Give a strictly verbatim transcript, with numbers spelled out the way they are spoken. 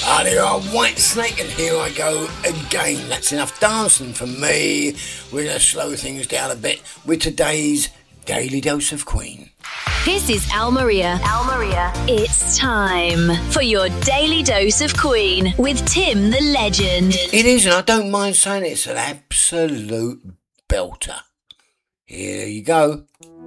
Ah, there are White Snake, and here I go again. That's enough dancing for me. We're going to slow things down a bit with today's Daily Dose of Queen. This is Al Maria. Al Maria. It's time for your Daily Dose of Queen with Tim the Legend. It is, and I don't mind saying it's an absolute belter. Here you go.